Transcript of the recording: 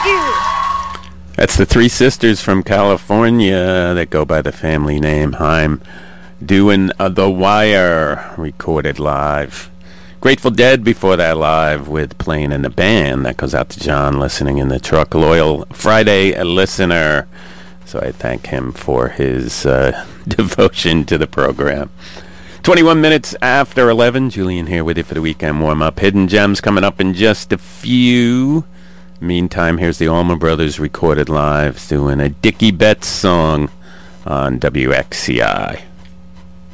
That's the Three Sisters from California that go by the family name Haim, doing The Wire, recorded live. Grateful Dead before that, live with Playing in the Band. That goes out to John, listening in the truck, loyal Friday listener. So I thank him for his devotion to the program. 21 minutes after 11, Julian here with you for the weekend warm-up. Hidden Gems coming up in just a few. Meantime, here's the Allman Brothers recorded live doing a Dickie Betts song on WXCI.